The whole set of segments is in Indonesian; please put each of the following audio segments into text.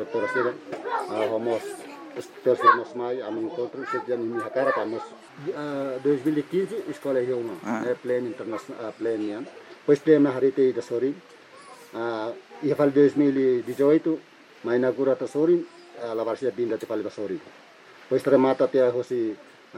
terus dia homos terus mai amin encontro sejam ini hakara pamos 2015 escola reunião pleno internacional pleno yan pois tema harite da sori ia fal 2018 mai inaugura ta sori la varsia binda te fal sori pois remata te hosi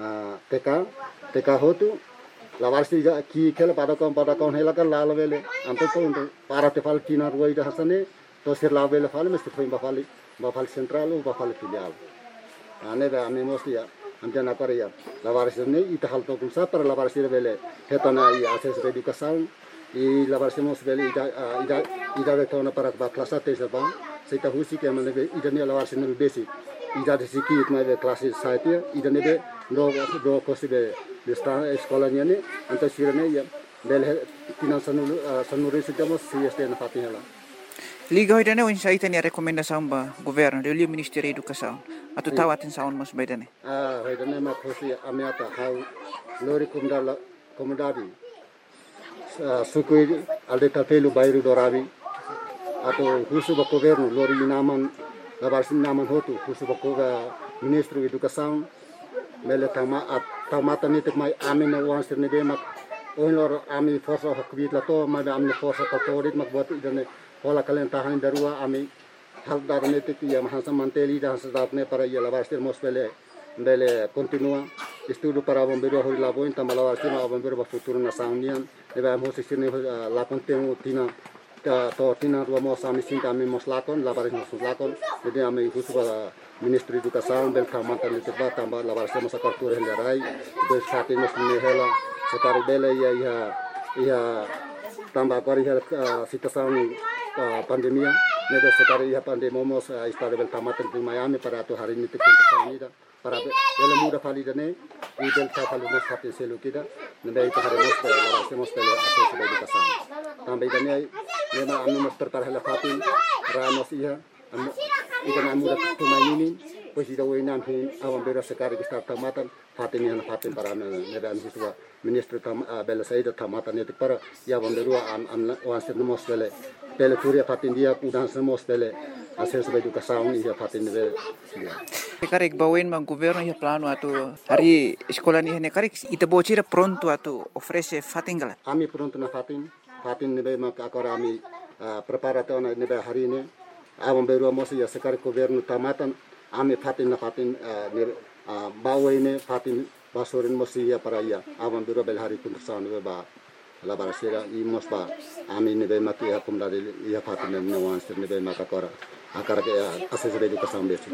TK hotu la varsia ki kela pada kaum hela kan la vele anto to para te fal tina ruai da hasane to ser la vele fal mesti foi ba fal central ou ba fal filial ane ba ame mostia antena Korea la varsia ne ita hal to kumsa para la varsia vele hetana i akses educação e la varsia mos vele ida retona para ba klasa te ba seita husi ke mane ida ne la varsia ne basic ida de siki itma be klase saite ida ne be do kosibe de sta escola ne anta sirene ya bele tina sanure sitamos si este na fatinela Liga hoy dane sa ita ni rekomendasaon ba governo de Ministério da Educação atau tawatin saon mas baidane hoy dane ma kosi amiata hau lori komdadi sukui alde tapelu bairu dorabi atau husu ba governo lori naman labarsin naman hotu husu ba Ministro Educação mele tamata nitik mai amine wansir ne be mak lor ami forsa hakbit lato ma amne forsa katorit mak buat idane pola kalian tahan darua ami hal darnetik ya mahasa manteli dan sedatne para ya labastir mosbele bele continua estudo para bombeiro hori laboin tamalawa sima bombeiro ba futuro na saunian eba mosi sirne la contenu tina to tina ruwa mo sami sinta ami moslakon labaris moslakon jadi ami husu ba Ministro Educação bel kamanta litba tamba labaris mo sa kartur helrai do sati mosne hela sekari bele ya tamba kori hel situação pandemia nedo sekari ya pandemomos istade bel tamaten di Miami para tu hari ini tikun para bele muda fali dane i bel ta fali nos hati selu kida nebe itu hari nos labaris bele akses educação tamba idane nema anu mos tertar hela fatin ramos iya ikan muda tu mainin pois ida wenan hin awam bera sekari kita tamatan fatin yana fatin para nebe anu tua Ministro bele saida tamatan netik para ya bomberua wansir mos bele turia fatin dia udan semos bele akses educação ia fatin bele karek bawen mang governo ya plano atau hari sekolah ni hene karek ita bocira pronto atau ofrece fatingala ami pronto na fatin nebe mak akora ami preparatona nebe hari ini awam beru mos ya sekari governo tamatan ami fatin bawen fatin basorin mos ya para ya awam beru bel hari pun sana ba la barasera i mos ba ami nebe mak ya kumdade ya fatin ne wansir nebe mak akora akara ke akses educação besi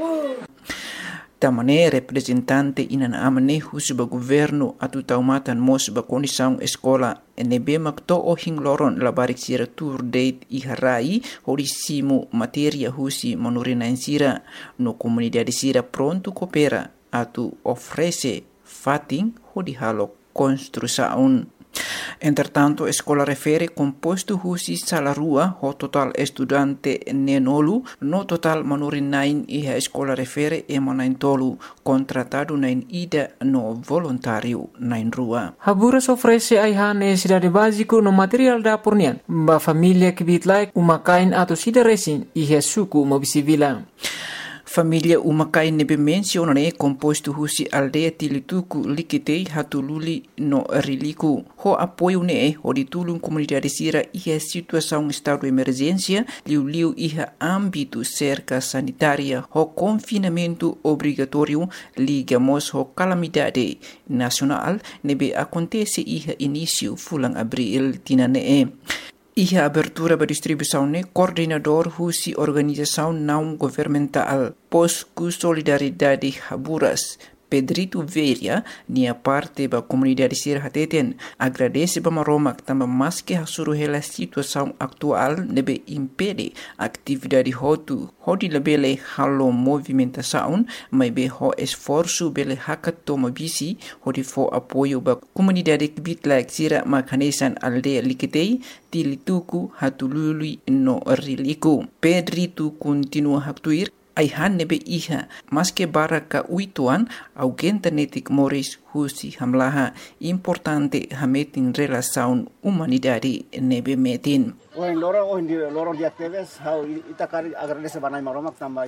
tamane representante inan amane husuba governo atu taumatan mos ba condição escola NB makto o hingloron labarik sira tour date i harai horisimu materia husi manurina sira no comunidade sira pronto coopera atu ofrece fating hodi halo construção. Entretanto, a escola refere composto husi salarua ho total estudante nenolu no total manurin nain e a escola refere emanain tolu contratado nain ida no voluntário nain rua. Haburas ofrece aiha necessidade básico no material da pornian ba família que bitlai umakain atau sida resin e suku mobisivila. Família umakai nebe mencionane composto husi aldeia tilituku likitei hatululi no riliku. Ho apoio ne ho ditulung comunidade sira iha situação estado de emergência liu iha âmbito cerca sanitária ho confinamento obrigatório ligamos ho calamidade nacional nebe acontece iha início fulang abril tinane. Iha abertura ba distribuição ne coordenador husi organização não governamental Posku Solidariedade Haburas Pedrito Veria nia parte ba comunidade sir hateten agradece ba maromak tamba maske hasuru hela situação atual nebe impede atividade hotu hodi lebele halo movimentação mai be ho esforço bele hakatoma bisi hodi fo apoio ba comunidade bitlak sira makanesan aldeia likitei tilituku hatulului no riliku Pedrito continua haktuir aihan nebe iha maske baraka uituan augenta netik moris husi hamlaha importante hametin relasaun humanidade nebe metin. Loro dia teves how itakari agradece banai maromak tamba